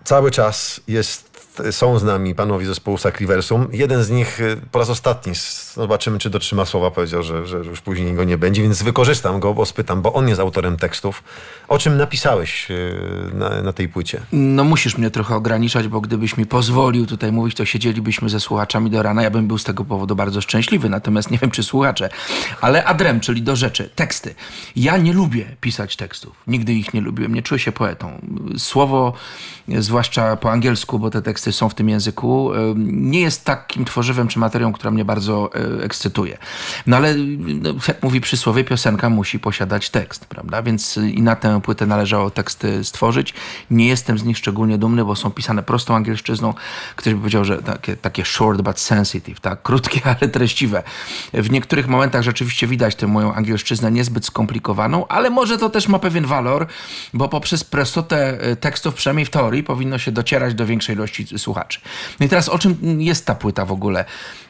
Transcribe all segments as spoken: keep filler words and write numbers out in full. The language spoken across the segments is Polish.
cały czas jest, są z nami panowie zespołu Sacriversum. Jeden z nich po raz ostatni, zobaczymy czy dotrzyma słowa, powiedział, że, że już później go nie będzie, więc wykorzystam go, bo spytam, bo on jest autorem tekstów. O czym napisałeś na, na tej płycie? No musisz mnie trochę ograniczać, bo gdybyś mi pozwolił tutaj mówić, to siedzielibyśmy ze słuchaczami do rana. Ja bym był z tego powodu bardzo szczęśliwy, natomiast nie wiem, czy słuchacze. Ale adrem, czyli do rzeczy, teksty. Ja nie lubię pisać tekstów. Nigdy ich nie lubiłem. Nie czuję się poetą. Słowo, zwłaszcza po angielsku, bo te teksty są w tym języku, nie jest takim tworzywem czy materią, która mnie bardzo ekscytuje. No ale jak mówi przysłowie, piosenka musi posiadać tekst, prawda? Więc i na tę płytę należało teksty stworzyć. Nie jestem z nich szczególnie dumny, bo są pisane prostą angielszczyzną. Ktoś by powiedział, że takie, takie short but sensitive, tak? Krótkie, ale treściwe. W niektórych momentach rzeczywiście widać tę moją angielszczyznę niezbyt skomplikowaną, ale może to też ma pewien walor, bo poprzez prostotę tekstów, przynajmniej w teorii, powinno się docierać do większej ilości słuchaczy. No i teraz o czym jest ta płyta w ogóle?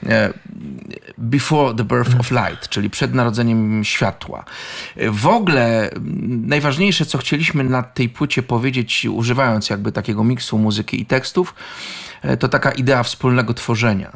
Before the Birth of Light, czyli przed narodzeniem światła. W ogóle najważniejsze, co chcieliśmy na tej płycie powiedzieć, używając jakby takiego miksu muzyki i tekstów, to taka idea wspólnego tworzenia.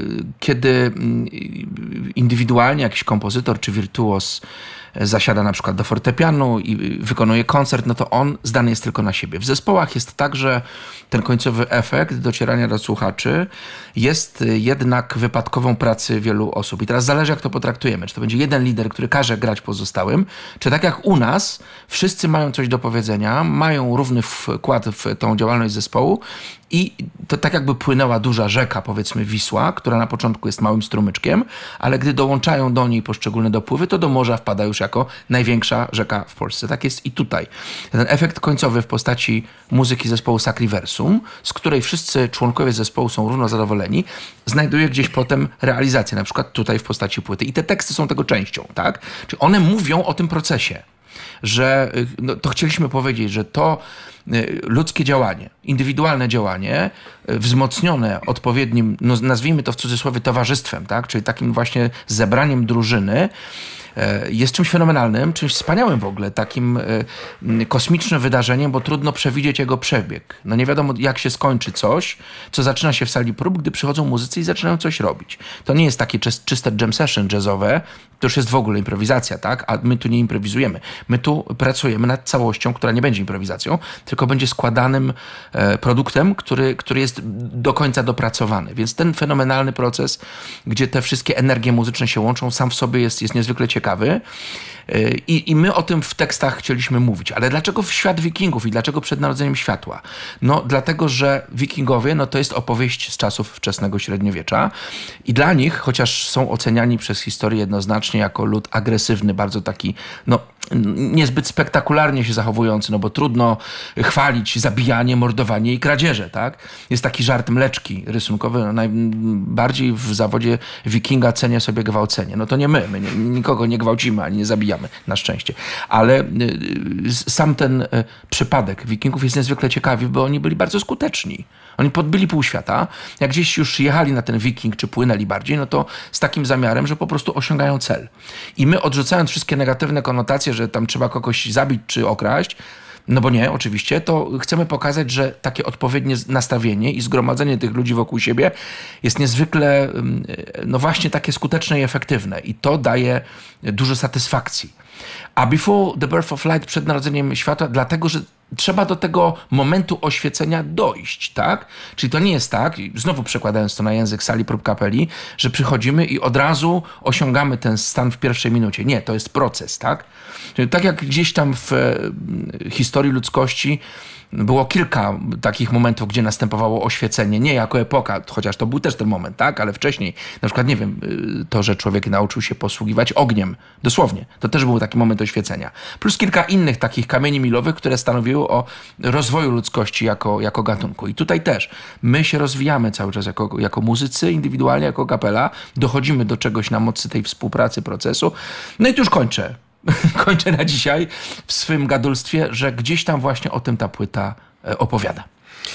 Kiedy indywidualnie jakiś kompozytor czy wirtuos zasiada na przykład do fortepianu i wykonuje koncert, no to on zdany jest tylko na siebie. W zespołach jest tak, że ten końcowy efekt docierania do słuchaczy jest jednak wypadkową pracy wielu osób. I teraz zależy, jak to potraktujemy. Czy to będzie jeden lider, który każe grać pozostałym, czy tak jak u nas, wszyscy mają coś do powiedzenia, mają równy wkład w tą działalność zespołu i to tak jakby płynęła duża rzeka, powiedzmy Wisła, która na początku jest małym strumyczkiem, ale gdy dołączają do niej poszczególne dopływy, to do morza wpada już jako największa rzeka w Polsce. Tak jest i tutaj. Ten efekt końcowy w postaci muzyki zespołu Sacriversum, z której wszyscy członkowie zespołu są równo zadowoleni, znajduje gdzieś potem realizację, na przykład tutaj w postaci płyty. I te teksty są tego częścią, tak? Czyli one mówią o tym procesie, że no, to chcieliśmy powiedzieć, że to ludzkie działanie, indywidualne działanie, wzmocnione odpowiednim, no nazwijmy to w cudzysłowie towarzystwem, tak? Czyli takim właśnie zebraniem drużyny, jest czymś fenomenalnym, czymś wspaniałym w ogóle, takim kosmicznym wydarzeniem, bo trudno przewidzieć jego przebieg. No nie wiadomo, jak się skończy coś, co zaczyna się w sali prób, gdy przychodzą muzycy i zaczynają coś robić. To nie jest takie czyste jam session jazzowe, to już jest w ogóle improwizacja, tak? A my tu nie improwizujemy. My tu pracujemy nad całością, która nie będzie improwizacją, tylko będzie składanym produktem, który, który jest do końca dopracowany. Więc ten fenomenalny proces, gdzie te wszystkie energie muzyczne się łączą, sam w sobie jest, jest niezwykle ciekawy. I, I my o tym w tekstach chcieliśmy mówić. Ale dlaczego w świat wikingów i dlaczego przed narodzeniem światła? No dlatego, że wikingowie no, to jest opowieść z czasów wczesnego średniowiecza i dla nich, chociaż są oceniani przez historię jednoznacznie jako lud agresywny, bardzo taki no, niezbyt spektakularnie się zachowujący, no bo trudno chwalić zabijanie, mordowanie i kradzieże, tak? Jest taki żart Mleczki rysunkowy, no, najbardziej w zawodzie wikinga cenię sobie gwałcenie. No to nie my, my nie, nikogo nie gwałcimy, ani nie zabijamy, na szczęście. Ale sam ten przypadek wikingów jest niezwykle ciekawy, bo oni byli bardzo skuteczni. Oni podbyli pół świata. Jak gdzieś już jechali na ten wiking, czy płynęli bardziej, no to z takim zamiarem, że po prostu osiągają cel. I my, odrzucając wszystkie negatywne konotacje, że tam trzeba kogoś zabić czy okraść, no bo nie, oczywiście, to chcemy pokazać, że takie odpowiednie nastawienie i zgromadzenie tych ludzi wokół siebie jest niezwykle, no właśnie takie skuteczne i efektywne. I to daje dużo satysfakcji. A Before the Birth of Light, przed narodzeniem światła, dlatego, że trzeba do tego momentu oświecenia dojść, tak? Czyli to nie jest tak, znowu przekładając to na język sali prób kapeli, że przychodzimy i od razu osiągamy ten stan w pierwszej minucie. Nie, to jest proces, tak? Czyli tak jak gdzieś tam w historii ludzkości było kilka takich momentów, gdzie następowało oświecenie, nie jako epoka, chociaż to był też ten moment, tak, ale wcześniej, na przykład, nie wiem, to, że człowiek nauczył się posługiwać ogniem, dosłownie, to też był taki moment oświecenia. Plus kilka innych takich kamieni milowych, które stanowiły o rozwoju ludzkości jako, jako gatunku. I tutaj też my się rozwijamy cały czas jako, jako muzycy, indywidualnie, jako kapela, dochodzimy do czegoś na mocy tej współpracy, procesu. No i tu już kończę. Kończę na dzisiaj w swym gadulstwie, że gdzieś tam właśnie o tym ta płyta opowiada.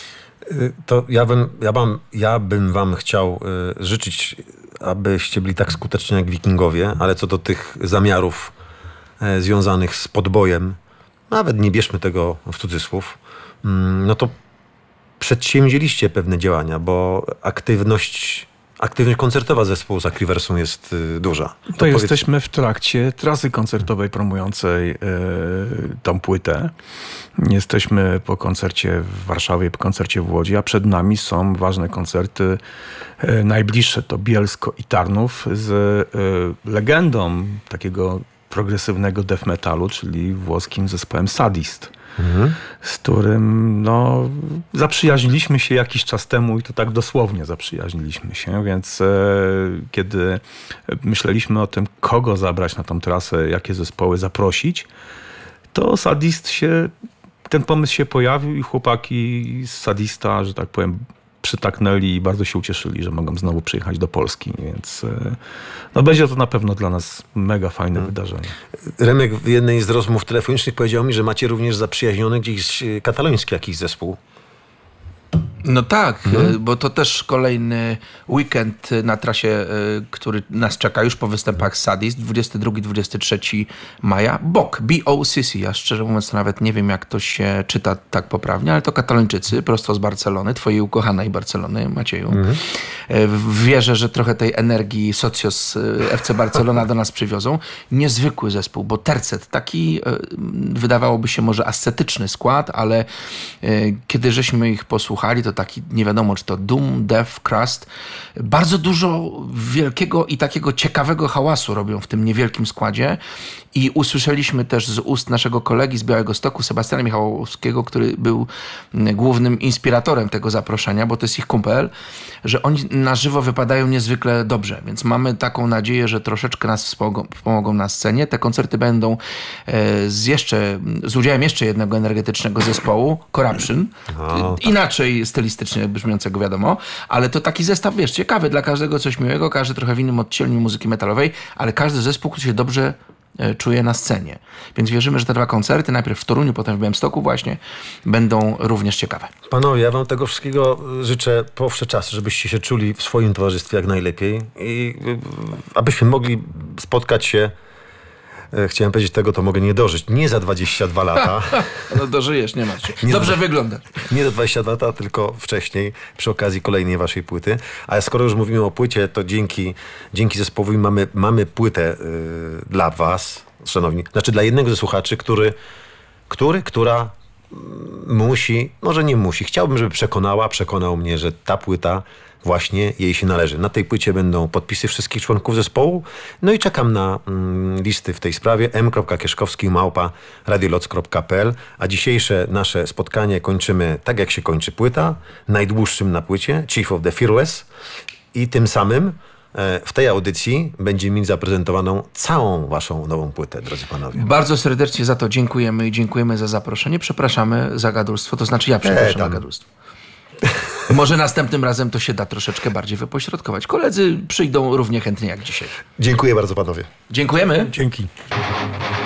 To ja bym, ja bym, ja bym wam chciał y, życzyć, abyście byli tak skuteczni jak wikingowie, ale co do tych zamiarów y, związanych z podbojem, nawet nie bierzmy tego w cudzysłów, y, no to przedsięwzięliście pewne działania, bo aktywność, aktywność koncertowa zespołu Sacriversum jest y, duża. To, to jesteśmy powiedz... w trakcie trasy koncertowej promującej y, tą płytę. Jesteśmy po koncercie w Warszawie, po koncercie w Łodzi, a przed nami są ważne koncerty. Y, najbliższe to Bielsko i Tarnów z y, legendą takiego progresywnego death metalu, czyli włoskim zespołem Sadist. Mhm. Z którym no, zaprzyjaźniliśmy się jakiś czas temu i to tak dosłownie zaprzyjaźniliśmy się, więc e, kiedy myśleliśmy o tym, kogo zabrać na tą trasę, jakie zespoły zaprosić, to Sadist się, ten pomysł się pojawił i chłopaki z Sadista, że tak powiem, przytaknęli i bardzo się ucieszyli, że mogą znowu przyjechać do Polski, więc no, będzie to na pewno dla nas mega fajne hmm. wydarzenie. Remek w jednej z rozmów telefonicznych powiedział mi, że macie również zaprzyjaźniony gdzieś kataloński jakiś zespół. No tak, Mhm. bo to też kolejny weekend na trasie, który nas czeka już po występach Sadist, dwudziestego drugiego do dwudziestego trzeciego maja. B O C, B O C C. Ja szczerze mówiąc to nawet nie wiem, jak to się czyta tak poprawnie, ale to Katalończycy, prosto z Barcelony, twojej ukochanej Barcelony, Macieju. Mhm. Wierzę, że trochę tej energii Socios F C Barcelona do nas przywiozą. Niezwykły zespół, bo tercet, taki wydawałoby się może ascetyczny skład, ale kiedy żeśmy ich posłuchali, to taki, nie wiadomo, czy to Doom, Death, Crust. Bardzo dużo wielkiego i takiego ciekawego hałasu robią w tym niewielkim składzie. I usłyszeliśmy też z ust naszego kolegi z Białegostoku, Sebastiana Michałowskiego, który był głównym inspiratorem tego zaproszenia, bo to jest ich kumpel, że oni na żywo wypadają niezwykle dobrze. Więc mamy taką nadzieję, że troszeczkę nas wspomogą, pomogą na scenie. Te koncerty będą z jeszcze, z udziałem jeszcze jednego energetycznego zespołu, Corruption. O, tak. Inaczej stylistycznie brzmiącego, wiadomo, ale to taki zestaw, wiesz, ciekawy, dla każdego coś miłego, każdy trochę w innym odcieniu muzyki metalowej, ale każdy zespół, który się dobrze czuje na scenie. Więc wierzymy, że te dwa koncerty, najpierw w Toruniu, potem w Białymstoku właśnie, będą również ciekawe. Panowie, ja wam tego wszystkiego życzę po wsze czasy, żebyście się czuli w swoim towarzystwie jak najlepiej i abyśmy mogli spotkać się. Chciałem powiedzieć, tego to mogę nie dożyć. Nie za dwadzieścia dwa lata. No dożyjesz, nie masz się. Dobrze za, wygląda. Nie za dwadzieścia dwa lata, tylko wcześniej, przy okazji kolejnej waszej płyty. A skoro już mówimy o płycie, to dzięki, dzięki zespołowi mamy, mamy płytę yy, dla was, szanowni. Znaczy dla jednego ze słuchaczy, który, który, która musi, może nie musi. Chciałbym, żeby przekonała, przekonał mnie, że ta płyta właśnie jej się należy. Na tej płycie będą podpisy wszystkich członków zespołu. No i czekam na mm, listy w tej sprawie. m kropka kieszkowski małpa radioloc kropka p l. A dzisiejsze nasze spotkanie kończymy tak, jak się kończy płyta. Najdłuższym na płycie, Chief of the Fearless. I tym samym e, w tej audycji będzie mieć zaprezentowaną całą waszą nową płytę, drodzy panowie. Bardzo serdecznie za to dziękujemy i dziękujemy za zaproszenie. Przepraszamy za gadulstwo, to znaczy ja przepraszam e, za gadulstwo. Może następnym razem to się da troszeczkę bardziej wypośrodkować. Koledzy przyjdą równie chętnie jak dzisiaj. Dziękuję bardzo panowie. Dziękujemy. Dzięki.